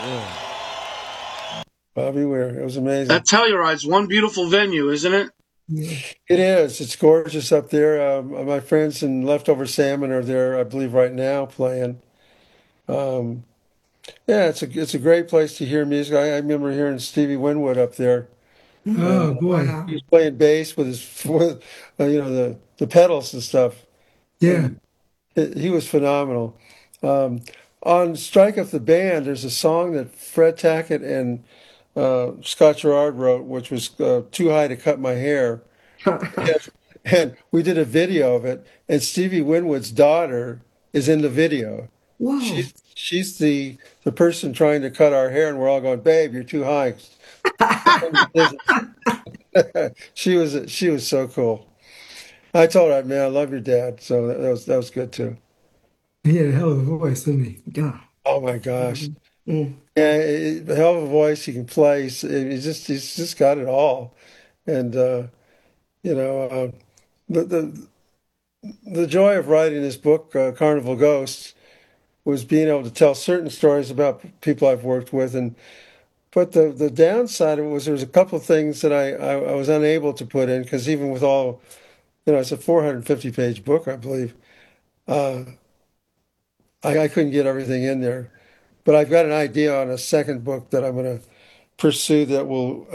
Bobby Weir. It was amazing. That Telluride's one beautiful venue, isn't it? Yeah. It is. It's gorgeous up there. My friends in Leftover Salmon are there, I believe, right now playing. Um, yeah, it's a great place to hear music. I remember hearing Stevie Winwood up there, and Oh boy. he Wow. was playing bass with his, with, the pedals and stuff, Yeah. and he was phenomenal. Um, on Strike Up the Band, there's a song that Fred Tackett and Scott Gerard wrote, which was "Too High to Cut My Hair." And we did a video of it, and Stevie Winwood's daughter is in the video. Whoa. She's the person trying to cut our hair, and we're all going, "Babe, you're too high." She was so cool. I told her, "Man, I love your dad," so that was good too. He had a hell of a voice, didn't he? Yeah. Oh my gosh, Mhm. Mm. yeah, hell of a voice. He can play. He's just got it all, and you know, the the joy of writing this book, Carnival Ghosts, was being able to tell certain stories about people I've worked with, and but the downside of it was there was a couple of things that I was unable to put in because even with all, it's a 450-page book, I believe. Uh, I couldn't get everything in there, but I've got an idea on a second book that I'm going to pursue that will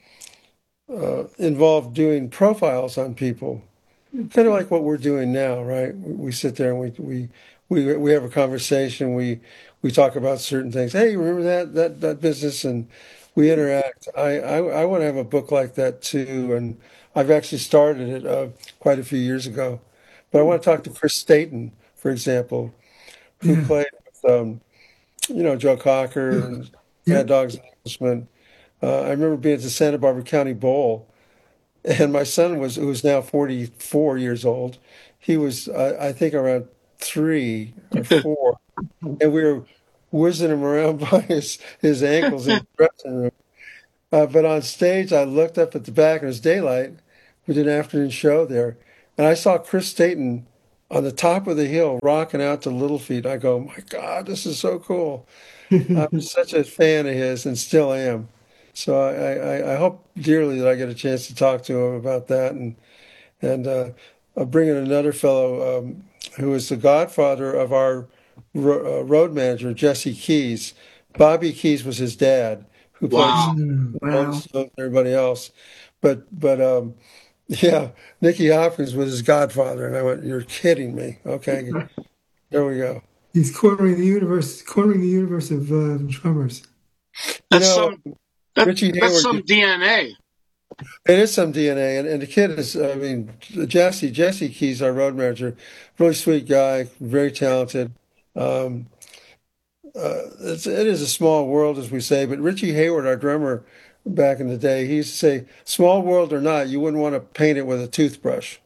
involve doing profiles on people, kind of like what we're doing now, right? We sit there and we have a conversation. We talk about certain things. Hey, remember that business, and we interact. I want to have a book like that too, and I've actually started it quite a few years ago. But I want to talk to Chris Staten, for example, who Yeah. played with Joe Cocker Yeah. and Mad Yep. Dogs and Englishmen. I remember being at the Santa Barbara County Bowl, and my son who's now 44 years old. He was, I think, around 3 or 4, and we were whizzing him around by his ankles in the dressing room. But on stage, I looked up at the back, and it was daylight. We did an afternoon show there, and I saw Chris Staten on the top of the hill rocking out to Little Feat. I go, my God, this is so cool. I'm such a fan of his and still am. So I hope dearly that I get a chance to talk to him about that. And I'll bring in another fellow who is the godfather of our road manager, Jesse Keys. Bobby Keys was his dad, who played Wow. Mm. Rolling Wow. Stones and everybody else. But yeah, Nicky Hopkins was his godfather, and I went, "You're kidding me." Okay, there we go. He's cornering the universe of drummers. You That's know, some that Richie that's Hayward. some DNA. It is some DNA, and the kid is, I mean, Jesse Keys, our road manager, really sweet guy, very talented. Um, it is a small world, as we say, but Richie Hayward, our drummer back in the day, he used to say, small world or not, you wouldn't want to paint it with a toothbrush.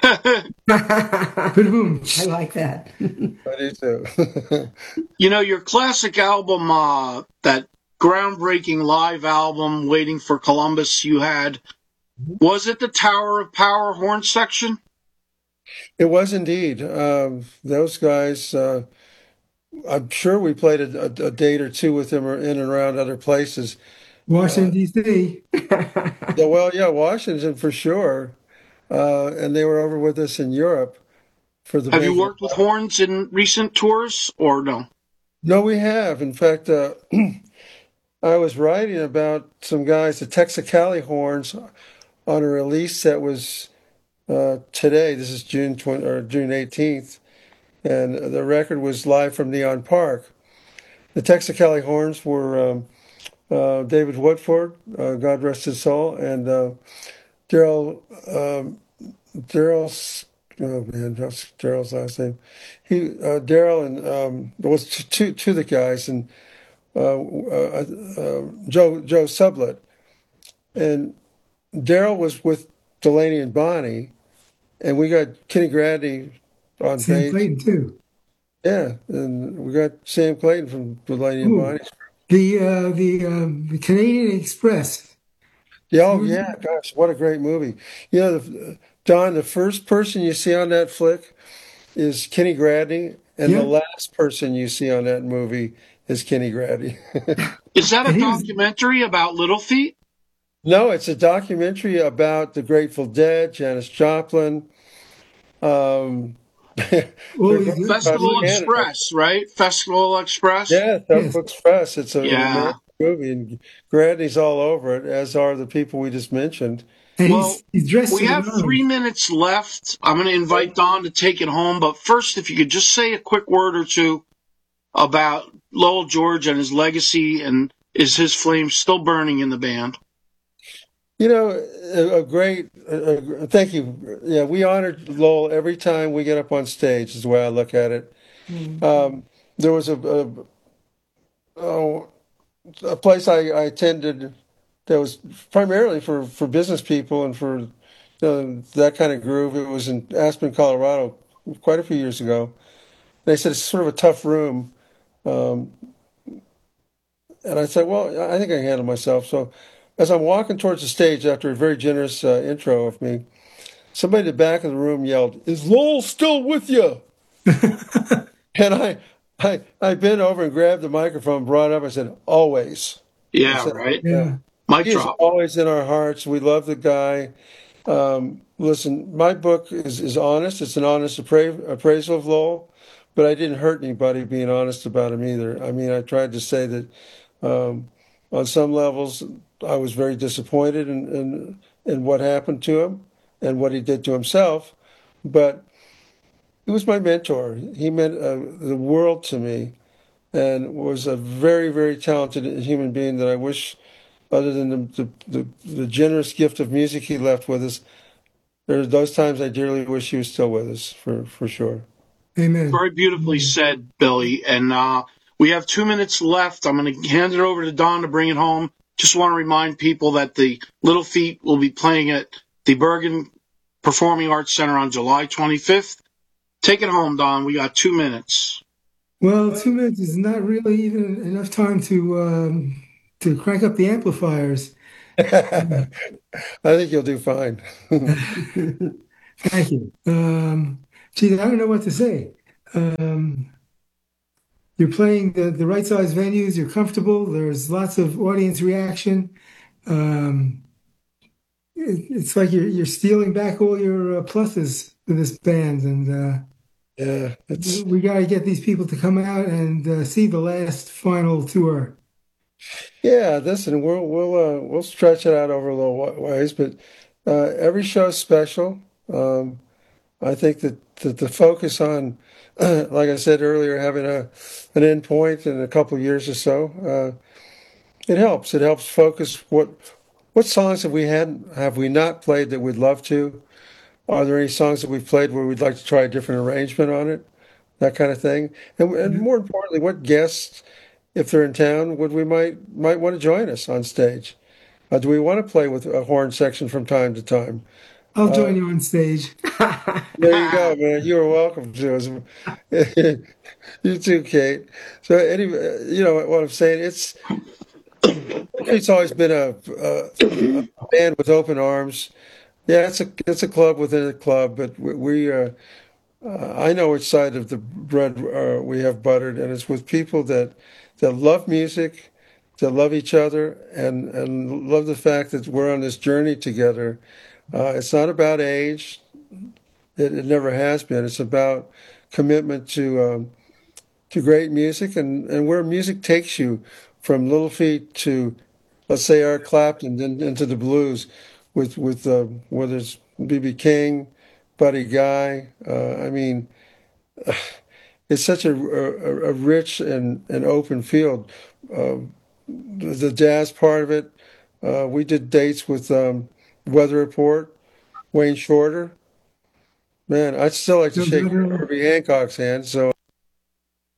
Boom. I like that. I do too. Your classic album, that groundbreaking live album, Waiting for Columbus, you had, was it the Tower of Power horn section? It was indeed. Those guys, I'm sure we played a date or two with them or in and around other places. Washington Uh, D.C. yeah, well, yeah, Washington for sure. And they were over with us in Europe for the Have you making. worked with horns in recent tours, or no? No, we have. In fact, I was writing about some guys, the Texacali Horns, on a release that was today. This is June 20 or June 18th, and the record was live from Neon Park. The Texacali Horns were David Woodford, God rest his soul, and Daryl. Daryl's oh man, that's Daryl's last name. He Daryl and was two of the guys and Joe Sublett and Daryl was with Delaney and Bonnie, and we got Kenny Grady on Sam bass. Clayton too. Yeah, and we got Sam Clayton from Delaney and Ooh, Bonnie. the Canadian Express. Yeah, oh yeah, gosh, what a great movie! Don, the first person you see on that flick is Kenny Grady, and the Yep. last person you see on that movie is Kenny Grady. Is that a And he was documentary about Little Feat? No, it's a documentary about the Grateful Dead, Janis Joplin. Um, all they're these. going across Festival Canada. Express, right? Festival Express? Yeah, Yes, Festival Express. It's an Yeah. American movie, and Grady's all over it, as are the people we just mentioned. and Well, he's dressed we to the have nines. 3 minutes left. I'm going to invite Don to take it home. But first, if you could just say a quick word or two about Lowell George and his legacy, and is his flame still burning in the band? You know, thank you. Yeah, we honor Lowell every time we get up on stage, is the way I look at it. Mm. There was oh, a place I attended that was primarily for business people and for that kind of groove. It was in Aspen, Colorado, quite a few years ago. They said it's sort of a tough room, um, and I said, "Well, I think I can handle myself." So, as I'm walking towards the stage after a very generous intro of me, somebody in the back of the room yelled, "Is Lowell still with you?" And I bent over and grabbed the microphone, brought it up. I said, "Always." I Yeah, said, right. "Yeah." Yeah. Mic He is drop. always in our hearts. We love the guy. Listen, my book is honest. It's an honest appraisal of Lowell, but I didn't hurt anybody being honest about him either. I mean, I tried to say that um, on some levels, I was very disappointed in what happened to him and what he did to himself, but he was my mentor. He meant the world to me and was a very, very talented human being that I wish, other than the generous gift of music he left with us, there are those times I dearly wish he was still with us, for sure. Amen. Very beautifully Amen. said, Billy. And we have 2 minutes left. I'm going to hand it over to Don to bring it home. Just want to remind people that the Little Feat will be playing at the Bergen Performing Arts Center on July 25th. Take it home, Don. We got 2 minutes. Well, 2 minutes is not really even enough time to crank up the amplifiers. I think you'll do fine. Thank you. Gee, I don't know what to say. Um, you're playing the right size venues. You're comfortable. There's lots of audience reaction. Um, it's like you're stealing back all your pluses for this band, and Yeah, it's we got to get these people to come out and see the last final tour. yeah. Listen, we'll stretch it out over a little ways, but every show is special. I think that the focus on, like I said earlier, having an end point in a couple of years or so, it helps. It helps focus what songs have we not played that we'd love to? Are there any songs that we've played where we'd like to try a different arrangement on it? That kind of thing. And more importantly, what guests, if they're in town, would we might want to join us on stage? Do we want to play with a horn section from time to time? I'll Uh, join you on stage. there you go, man. You are welcome to us. You too, Kate. So anyway, you know what I'm saying? It's always been a band with open arms. Yeah, it's a club within a club, but I know which side of the bread we have buttered, and it's with people that love music, that love each other, and love the fact that we're on this journey together. It's not about age; it never has been. It's about commitment to great music and where music takes you, from Little Feat to, let's say, Eric Clapton, then into the blues, with whether it's B.B. King, Buddy Guy. I mean, it's such a rich and open field. The jazz part of it, we did dates with Weather Report, Wayne Shorter. Man, I'd still like to Joe shake Beverly. Herbie Hancock's hand. So